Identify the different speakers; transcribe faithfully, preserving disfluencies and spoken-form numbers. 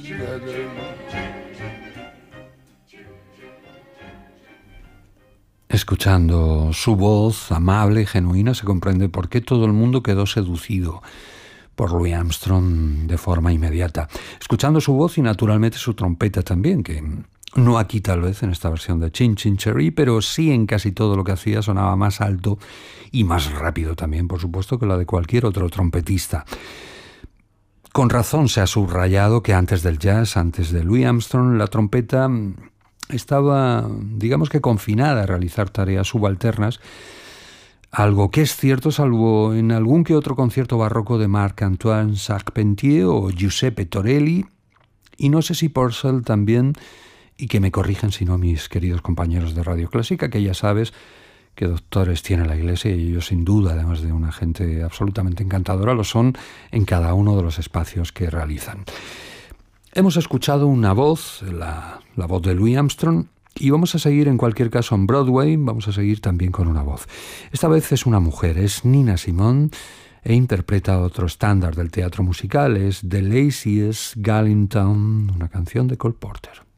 Speaker 1: Escuchando su voz amable y genuina se comprende por qué todo el mundo quedó seducido por Louis Armstrong de forma inmediata. Escuchando su voz y naturalmente su trompeta también, que no aquí tal vez en esta versión de Chin Chin Cheree, pero sí en casi todo lo que hacía sonaba más alto y más rápido también, por supuesto, que la de cualquier otro trompetista. Con razón se ha subrayado que antes del jazz, antes de Louis Armstrong, la trompeta estaba, digamos que confinada a realizar tareas subalternas, algo que es cierto salvo en algún que otro concierto barroco de Marc-Antoine Charpentier o Giuseppe Torelli, y no sé si Purcell también, y que me corrijan si no mis queridos compañeros de Radio Clásica, que ya sabes que doctores tiene la Iglesia y ellos sin duda, además de una gente absolutamente encantadora, lo son en cada uno de los espacios que realizan. Hemos escuchado una voz, la, la voz de Louis Armstrong, y vamos a seguir en cualquier caso en Broadway, vamos a seguir también con una voz. Esta vez es una mujer, es Nina Simone, e interpreta otro estándar del teatro musical, es The Laziest Gal in Town, una canción de Cole Porter.